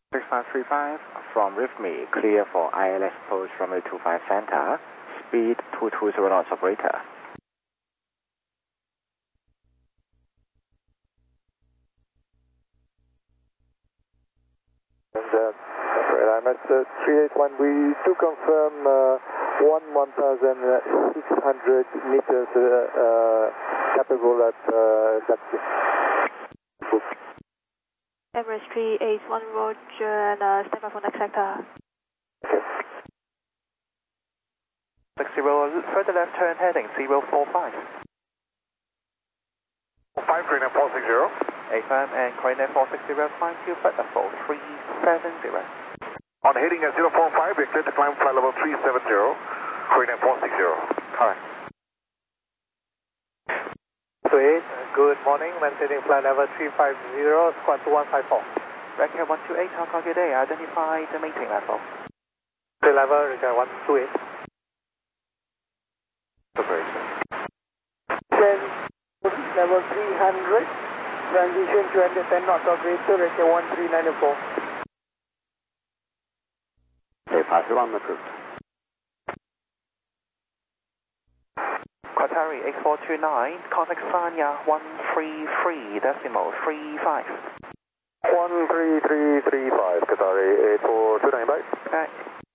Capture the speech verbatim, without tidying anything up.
six five three five from with me, clear for I L S post from a two five center, speed two two zero knots operator. And uh, I'm at uh, three eight one, we do confirm uh, one one thousand six hundred meters uh, uh, capable at uh, taxi. Emirates three eight one Roger and uh, stand by for next sector. Okay. six zero, further left turn heading zero four five. five three nine four six zero. A firm and coordinate four six zero, climb to flight level three seven zero. On heading at zero four five, we clear to climb flight level three seven zero, coordinate four six zero. Correct. Sweet, good morning, maintaining flight level three five zero, squad two one five four. Record one two eight, Hong Kong good day, identify the meeting level. Flight level, record one two eight. Operation. Then, level three hundred, transition two hundred ten knots operator, record one three nine four. Okay, pass it on the group. Qatari eight four two nine, contact Sanya one three three decimal three five. one three three three five, Qatari eight four two nine, bye. Okay.